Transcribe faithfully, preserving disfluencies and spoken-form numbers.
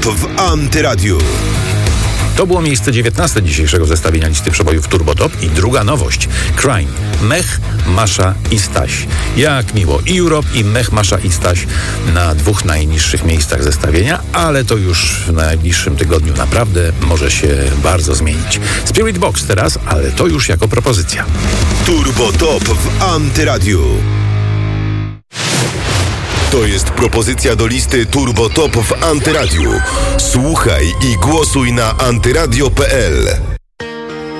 Top w Antyradiu. To było miejsce dziewiętnaste dzisiejszego zestawienia listy przebojów Turbo Top i druga nowość. Crime. Mech, Masza i Staś. Jak miło. I Europe, i Mech, Masza i Staś na dwóch najniższych miejscach zestawienia, ale to już w najbliższym tygodniu naprawdę może się bardzo zmienić. Spirit Box teraz, ale to już jako propozycja. Turbo Top w Antyradiu. To jest propozycja do listy Turbo Top w Antyradiu. Słuchaj i głosuj na antyradio kropka p l.